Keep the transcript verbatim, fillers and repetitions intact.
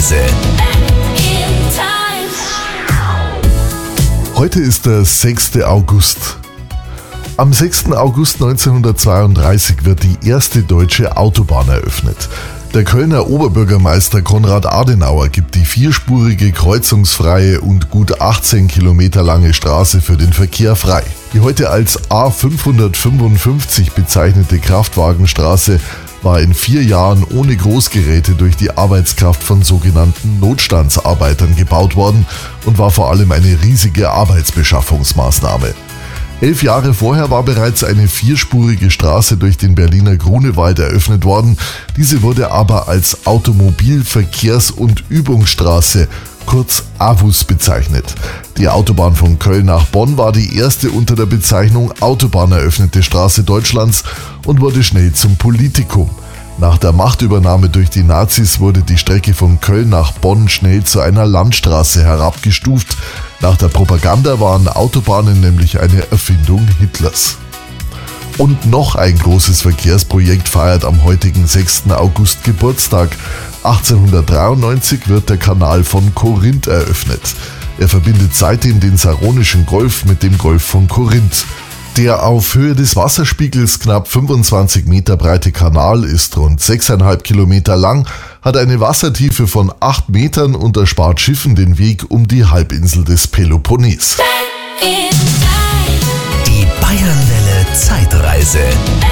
Zeitreise. Heute ist der sechster August. Am sechster August neunzehnhundertzweiunddreißig wird die erste deutsche Autobahn eröffnet. Der Kölner Oberbürgermeister Konrad Adenauer gibt die vierspurige, kreuzungsfreie und gut achtzehn Kilometer lange Straße für den Verkehr frei. Die heute als A fünfhundertfünfundfünfzig bezeichnete Kraftwagenstraße war in vier Jahren ohne Großgeräte durch die Arbeitskraft von sogenannten Notstandsarbeitern gebaut worden und war vor allem eine riesige Arbeitsbeschaffungsmaßnahme. Elf Jahre vorher war bereits eine vierspurige Straße durch den Berliner Grunewald eröffnet worden. Diese wurde aber als Automobilverkehrs- und Übungsstraße, kurz A W U S, bezeichnet. Die Autobahn von Köln nach Bonn war die erste unter der Bezeichnung Autobahn eröffnete Straße Deutschlands und wurde schnell zum Politikum. Nach der Machtübernahme durch die Nazis wurde die Strecke von Köln nach Bonn schnell zu einer Landstraße herabgestuft. Nach der Propaganda waren Autobahnen nämlich eine Erfindung Hitlers. Und noch ein großes Verkehrsprojekt feiert am heutigen sechster August Geburtstag. achtzehnhundertdreiundneunzig wird der Kanal von Korinth eröffnet. Er verbindet seitdem den Saronischen Golf mit dem Golf von Korinth. Der auf Höhe des Wasserspiegels knapp fünfundzwanzig Meter breite Kanal ist rund sechseinhalb Kilometer lang, hat eine Wassertiefe von acht Metern und erspart Schiffen den Weg um die Halbinsel des Peloponnes. Die Bayernwelle Zeitreise.